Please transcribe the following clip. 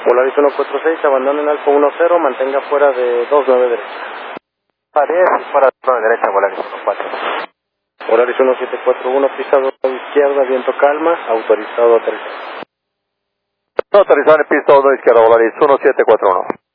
Volaris 146, abandone en Alfa 10, mantenga fuera de 29 derecha. Pared, fuera de 29 derecha, Volaris 14. Volaris 1741, pista 2 izquierda, viento calma, autorizado a aterrizar. Autorizado en pista 2 izquierda, Volaris 1741.